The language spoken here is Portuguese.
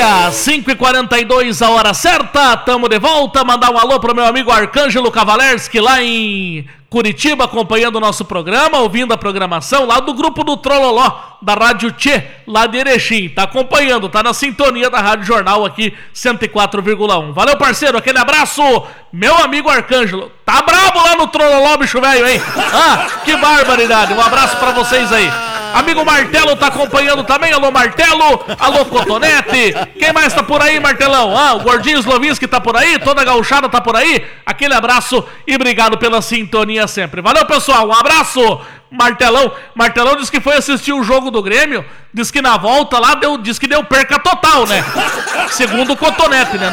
dia, 5h42 a hora certa, tamo de volta, mandar um alô pro meu amigo Arcângelo Kavalerski lá em Curitiba, acompanhando o nosso programa, ouvindo a programação lá do grupo do Trololó, da Rádio Tchê, lá de Erechim, tá acompanhando, tá na sintonia da Rádio Jornal aqui, 104,1. Valeu, parceiro, aquele abraço, meu amigo Arcângelo, tá brabo lá no Trololó, bicho velho, hein? Ah, que barbaridade, um abraço pra vocês aí. Amigo Martelo tá acompanhando também, alô Martelo, alô Cotonete, quem mais tá por aí, Martelão? Ah, o Gordinho Slovinski tá por aí, toda a gauchada tá por aí, aquele abraço e obrigado pela sintonia sempre. Valeu, pessoal, um abraço, Martelão disse que foi assistir o jogo do Grêmio, disse que na volta lá disse que deu perca total, né? Segundo o Cotonete, né?